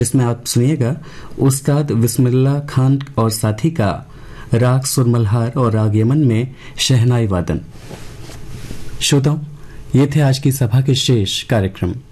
इसमें आप सुनिएगा उस्ताद बिस्मिल्लाह खान और साथी का राग सुरमल्हार और राग यमन में शहनाई वादन। श्रोताओं, ये थे आज की सभा के शेष कार्यक्रम।